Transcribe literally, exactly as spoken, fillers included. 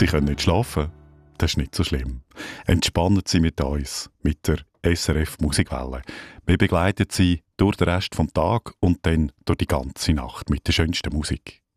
Sie können nicht schlafen? Das ist nicht so schlimm. Entspannen Sie mit uns, mit der S R F Musikwelle. Wir begleiten Sie durch den Rest des Tages und dann durch die ganze Nacht mit der schönsten Musik.